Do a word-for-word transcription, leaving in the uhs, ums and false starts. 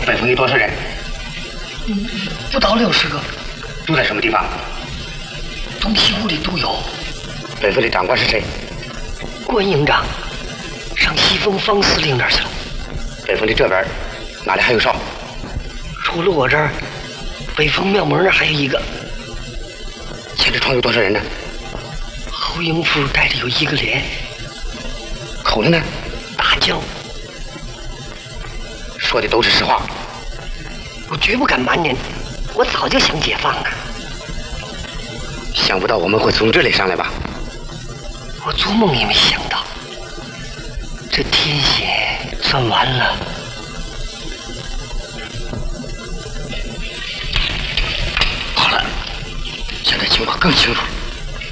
北风有多少人？ 嗯，不到六十个。 住在什么地方？ 东西屋里都有。 北风的长官是谁？ 关营长，上西风方司令那儿去了。 北风的这边哪里还有哨？ 除了我这儿，北风庙门那儿还有一个。 前这床有多少人呢？ 侯营副带着有一个连。 口令呢？ 大将。 说的都是实话。 我绝不敢瞒您，我早就想解放了。 想不到我们会从这里上来吧？ 我做梦也没想到，这天险算完了。 好了，现在情况更清楚了。